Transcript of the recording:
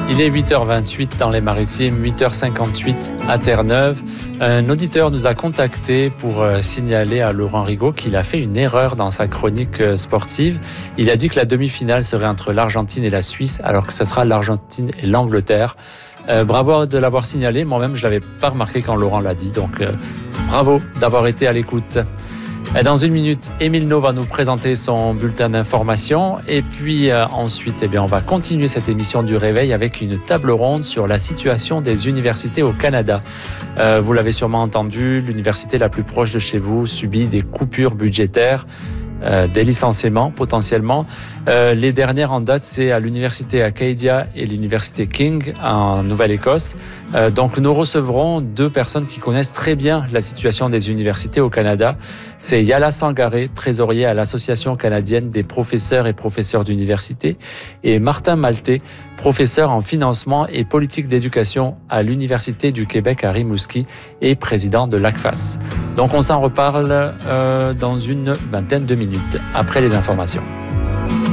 Il est 8h28 dans les Maritimes, 8h58 à Terre-Neuve. Un auditeur nous a contacté pour signaler à Laurent Rigaud qu'il a fait une erreur dans sa chronique sportive. Il a dit que la demi-finale serait entre l'Argentine et la Suisse, alors que ce sera l'Argentine et l'Angleterre. Bravo de l'avoir signalé. Moi-même, je l'avais pas remarqué quand Laurent l'a dit. Donc, bravo d'avoir été à l'écoute. Dans une minute, Émile No va nous présenter son bulletin d'information. Et puis ensuite, on va continuer cette émission du Réveil avec une table ronde sur la situation des universités au Canada. Vous l'avez sûrement entendu, l'université la plus proche de chez vous subit des coupures budgétaires. Des licenciements potentiellement. Les dernières en date, c'est à l'université Acadia et l'université King en Nouvelle-Écosse. Donc nous recevrons deux personnes qui connaissent très bien la situation des universités au Canada. C'est Yala Sangaré, trésorier à l'Association canadienne des professeurs et professeurs d'université, et Martin Maltais, professeur en financement et politique d'éducation à l'Université du Québec à Rimouski et président de l'ACFAS. Donc on s'en reparle dans une vingtaine de minutes après les informations.